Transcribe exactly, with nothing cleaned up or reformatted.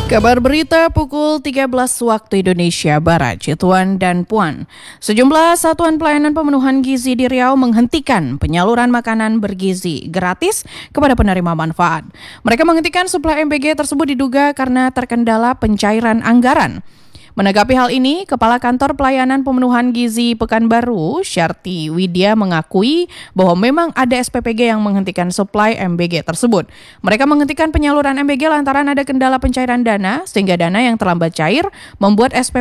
Kabar berita pukul tiga belas waktu Indonesia Barat, Tuan dan Puan. Sejumlah satuan pelayanan pemenuhan gizi di Riau menghentikan penyaluran makanan bergizi gratis kepada penerima manfaat. Mereka menghentikan suplai M B G tersebut diduga karena terkendala pencairan anggaran. Menanggapi hal ini, Kepala Kantor Pelayanan Pemenuhan Gizi Pekanbaru, Syarti Widya mengakui bahwa memang ada S P P G yang menghentikan suplai M B G tersebut. Mereka menghentikan penyaluran M B G lantaran ada kendala pencairan dana, sehingga dana yang terlambat cair membuat S P